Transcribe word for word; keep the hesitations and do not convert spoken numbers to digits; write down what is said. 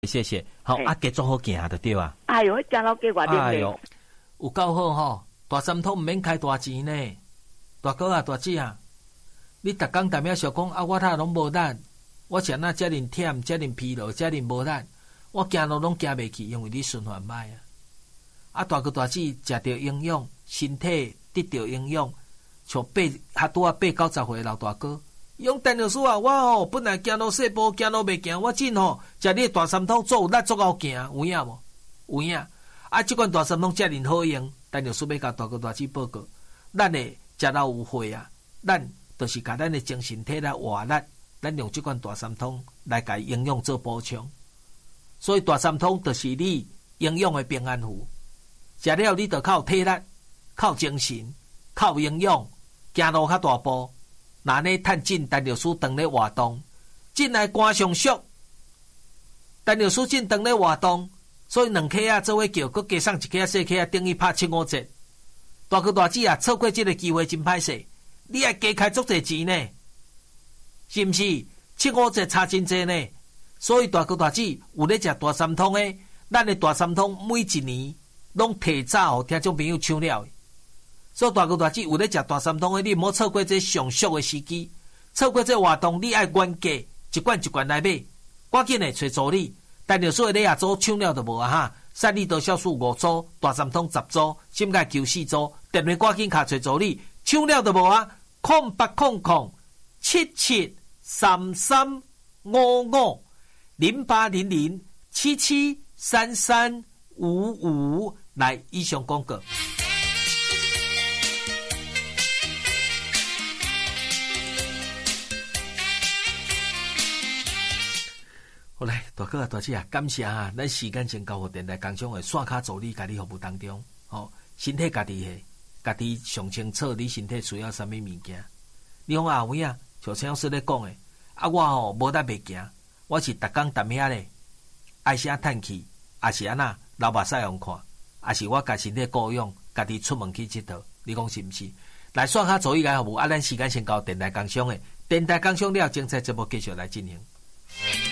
谢谢。好，啊，加做好行就对啊。 哎呦，行路加外点哎呦，有够好吼！大三通毋免开大钱呢。大哥啊，大姐啊，你逐工踮遐想讲啊，我他拢无力，我像那遮尔忝，遮尔疲劳，遮尔无力，我行路拢行袂去，因为你循环歹啊。啊，大哥大姐食着营养，身体得到营养，像八较拄啊八九十岁老大哥。用陈老师啊，我吼本来行路细步，行路袂行，我真吼食你大三通做有力做够行，有影无？有影。啊，即款大三通遮尔好用，陈老师要甲大哥大姐报告，咱诶食老有血啊，咱就是甲咱诶精神体来活力，咱用即款大三通来甲营养做补充。所以大三通就是你营养诶平安符，食了你就靠体力、靠精神、靠营养，行路较大步。那呢，趁进陈老师当咧活动，进来官上俗，陈老师进当咧活动，所以两客啊做伙叫，佮加送一客啊细客啊，等于拍七五折。大哥大姐啊，错过这个机会真歹势，你还加开足侪钱呢，是毋是？七五折差真济呢。所以大哥大姐有咧食大三通诶，咱诶大三通每一年拢提早互听众朋友抢了。所以大哥大姐有咧食大三通诶，你毋好错过这上俗诶时机，错过这活动，你爱原价一罐一罐来买，赶紧诶找助理，但着所以你也组抢了就无啊哈，三利多酵素五组，大三通十组，心肝球四组，电话赶紧卡找助理，抢了就无啊，空八空空七七三三五五零八零零七七三三五五来以上广告。好来，大哥啊，大姐啊，感谢啊！咱时间先交互电台工商的线卡助理，家己服务当中，吼、哦，身体家己下，家己上清楚你身体需要啥物物件。你讲阿伟啊，像陈老师咧讲的，啊我吼无力袂行，我是逐工踮遐咧，爱声叹气，也是安那流目屎用看，也是我家身体顾养，家己出门去佚佗。你讲是毋是？来线卡助理家服务，啊，咱时间先交电台工商的，电台工商了，精彩节目继续来进行。